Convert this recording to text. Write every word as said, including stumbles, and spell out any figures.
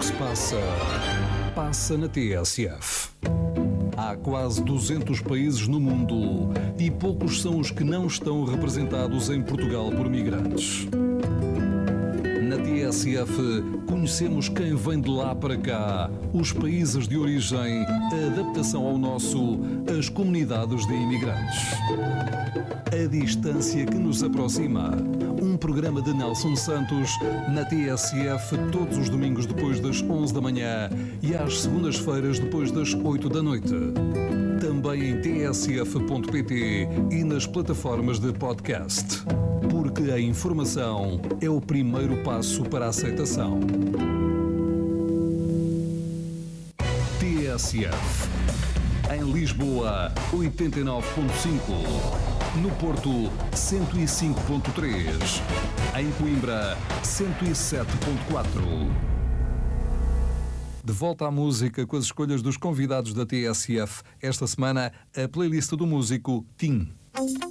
se passa, passa na T S F. Há quase duzentos países no mundo e poucos são os que não estão representados em Portugal por migrantes. Na T S F, conhecemos quem vem de lá para cá, os países de origem, a adaptação ao nosso, as comunidades de imigrantes. A distância que nos aproxima. Um programa de Nelson Santos na T S F todos os domingos depois das onze da manhã e às segundas-feiras depois das oito da noite. Também em t s f ponto p t e nas plataformas de podcast. Porque a informação é o primeiro passo para a aceitação. T S F. Em Lisboa, oitenta e nove ponto cinco. No Porto, cento e cinco ponto três. Em Coimbra, cento e sete ponto quatro. De volta à música com as escolhas dos convidados da T S F. Esta semana, a playlist do músico Tim.